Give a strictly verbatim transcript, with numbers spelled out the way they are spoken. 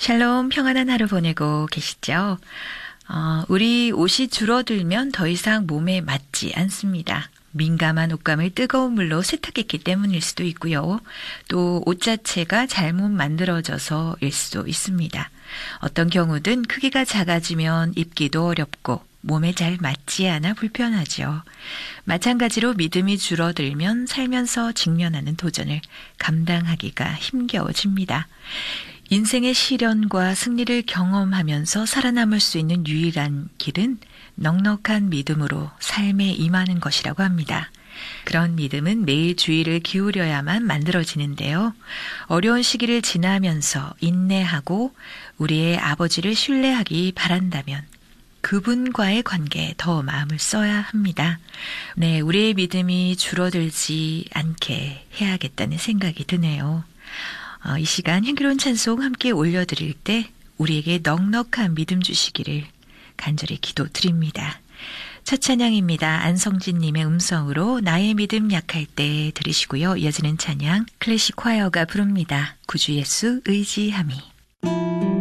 샬롬, 평안한 하루 보내고 계시죠? 어, 우리 옷이 줄어들면 더 이상 몸에 맞지 않습니다. 민감한 옷감을 뜨거운 물로 세탁했기 때문일 수도 있고요. 또 옷 자체가 잘못 만들어져서일 수도 있습니다. 어떤 경우든 크기가 작아지면 입기도 어렵고 몸에 잘 맞지 않아 불편하죠. 마찬가지로 믿음이 줄어들면 살면서 직면하는 도전을 감당하기가 힘겨워집니다. 인생의 시련과 승리를 경험하면서 살아남을 수 있는 유일한 길은 넉넉한 믿음으로 삶에 임하는 것이라고 합니다. 그런 믿음은 매일 주의를 기울여야만 만들어지는데요. 어려운 시기를 지나면서 인내하고 우리의 아버지를 신뢰하기 바란다면 그분과의 관계에 더 마음을 써야 합니다. 네, 우리의 믿음이 줄어들지 않게 해야겠다는 생각이 드네요. 어, 이 시간 향기로운 찬송 함께 올려드릴 때 우리에게 넉넉한 믿음 주시기를 간절히 기도드립니다. 첫 찬양입니다. 안성진님의 음성으로 나의 믿음 약할 때 들으시고요. 이어지는 찬양 클래식 콰이어가 부릅니다. 구주 예수 의지함이.